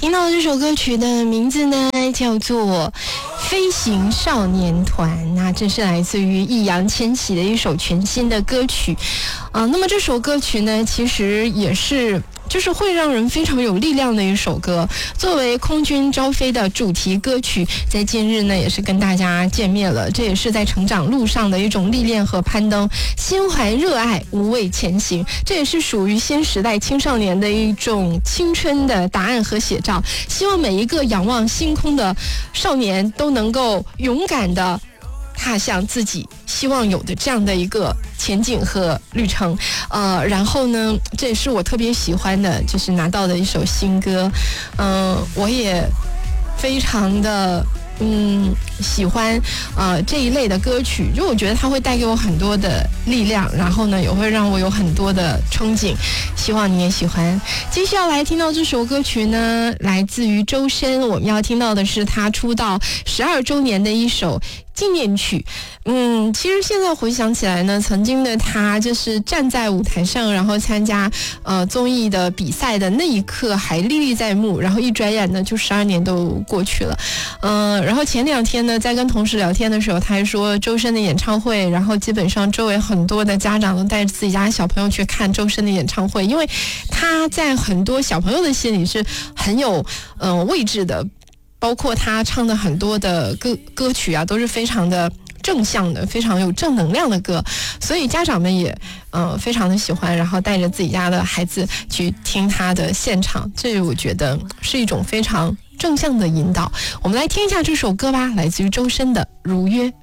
听到这首歌曲的名字呢，叫做《飞行少年团》，那这是来自于易烊千玺的一首全新的歌曲。那么这首歌曲呢，其实也是就是会让人非常有力量的一首歌，作为空军招飞的主题歌曲，在近日呢也是跟大家见面了，这也是在成长路上的一种历练和攀登，心怀热爱，无畏前行，这也是属于新时代青少年的一种青春的答案和写照。希望每一个仰望星空的少年都能够勇敢的踏向自己希望有的这样的一个前景和旅程。然后呢，这也是我特别喜欢的，就是拿到的一首新歌。我也非常的喜欢这一类的歌曲，就我觉得它会带给我很多的力量，然后呢也会让我有很多的憧憬，希望你也喜欢。接下来听到这首歌曲呢，来自于周深，我们要听到的是他出道12周年的一首纪念曲。其实现在回想起来呢，曾经的他就是站在舞台上，然后参加综艺的比赛的那一刻还历历在目，然后一转眼呢就12年都过去了。然后前2天呢，在跟同事聊天的时候，他还说周深的演唱会，然后基本上周围很多的家长都带着自己家小朋友去看周深的演唱会，因为他在很多小朋友的心里是很有位置的，包括他唱的很多的歌曲啊，都是非常的正向的，非常有正能量的歌，所以家长们也非常的喜欢，然后带着自己家的孩子去听他的现场，这我觉得是一种非常正向的引导。我们来听一下这首歌吧，来自于周深的《如约》。